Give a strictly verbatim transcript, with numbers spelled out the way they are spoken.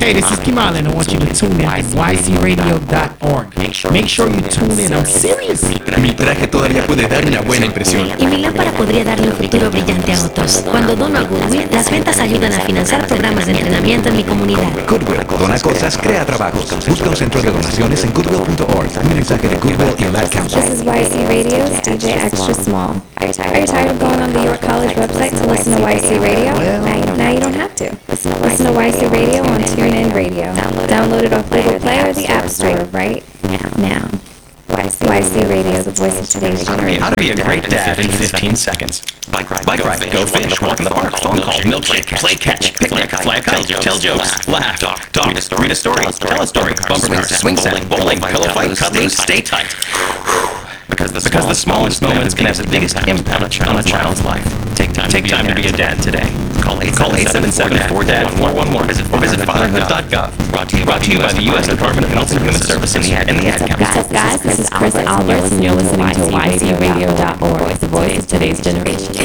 Hey, this is Kim Allen. I want you to tune in to y c radio dot org. Make sure you tune in. I'm serious. Mi traje todavía puede dar una buena impresión. Y mi lámpara podría darle un futuro brillante a otros. Cuando dono a Goodwill, las ventas ayudan a financiar programas de entrenamiento en mi comunidad. Goodwill, dona cosas, crea trabajos. Busca un centro de donaciones en goodwill punto org. Un mensaje de Goodwill y Lad Council. This is Y C Radio's D J Extra Small. Are you tired of going on the York College website to listen to Y C Radio? Now you don't have to. Listen to Y C Radio on TuneIn Radio. Download it off Google Play or the App Store right now. Y C Radio, the voice of today's generation. How to be a great dad in fifteen seconds. Bike ride, Bike ride, go fish, walk in the park, phone call, milkshake, play catch, picnic, fly a kite, tell jokes, laugh, talk, read a story, tell a story, bumper cars, swing set, bowling, pillow fight, cuddling, stay tight. Because the, because the smallest moments can have the biggest impact on a, child, on a child's life. Take time, Take time to be a dad today. Call eight seven seven, four D A D, one one one, visit fatherhood dot gov. Brought to you by the U S Department of Health and Human Services and the Ad Council. What's up, guys? This is Chris Alvarez, and you're listening to Y C Radio dot org, the voice of today's generation.